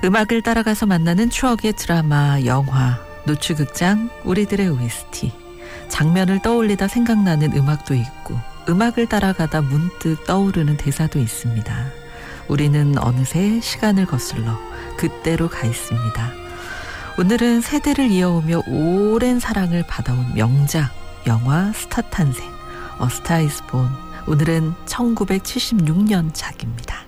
음악을 따라가서 만나는 추억의 드라마, 영화, 노출극장, 우리들의 OST. 장면을 떠올리다 생각나는 음악도 있고 음악을 따라가다 문득 떠오르는 대사도 있습니다. 우리는 어느새 시간을 거슬러 그때로 가 있습니다. 오늘은 세대를 이어오며 오랜 사랑을 받아온 명작 영화 스타 탄생, A Star is Born. 오늘은 1976년 작입니다.